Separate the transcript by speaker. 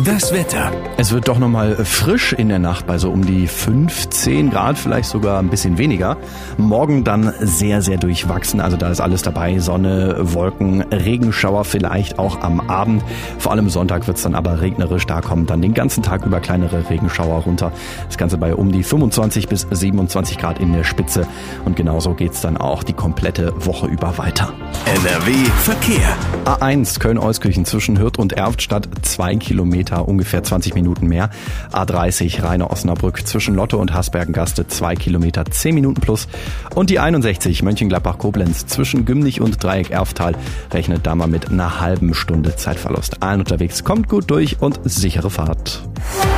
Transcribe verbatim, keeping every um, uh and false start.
Speaker 1: Das Wetter.
Speaker 2: Es wird doch nochmal frisch in der Nacht bei so um die fünfzehn Grad, vielleicht sogar ein bisschen weniger. Morgen dann sehr, sehr durchwachsen. Also da ist alles dabei. Sonne, Wolken, Regenschauer vielleicht auch am Abend. Vor allem Sonntag wird es dann aber regnerisch. Da kommen dann den ganzen Tag über kleinere Regenschauer runter. Das Ganze bei um die fünfundzwanzig bis siebenundzwanzig Grad in der Spitze. Und genauso geht's dann auch die komplette Woche über weiter.
Speaker 1: N R W Verkehr.
Speaker 2: A eins Köln-Euskirchen zwischen Hürth und Erftstadt, zwei Kilometer, ungefähr zwanzig Minuten mehr. A dreißig Rheine-Osnabrück zwischen Lotte und Hasbergengaste, zwei Kilometer, zehn Minuten plus. Und die einundsechzig Mönchengladbach-Koblenz zwischen Gümnich und Dreieck-Erftal rechnet da mal mit einer halben Stunde Zeitverlust. Allen unterwegs, kommt gut durch und sichere Fahrt.